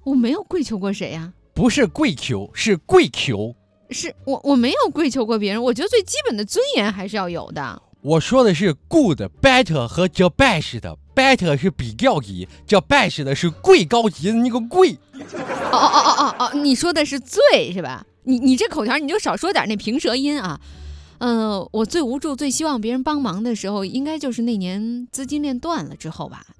我没有跪求过谁呀、 不是跪求，是跪求。 是我没有跪求过别人，我觉得最基本的尊严还是要有的。 我说的是 good better 和 the best 的 better 是比较级， the best 的是贵高级的那个贵。 你说的是最是吧？你这口条你就少说点那平舌音啊。我最无助、最希望别人帮忙的时候，应该就是那年资金链断了之后吧。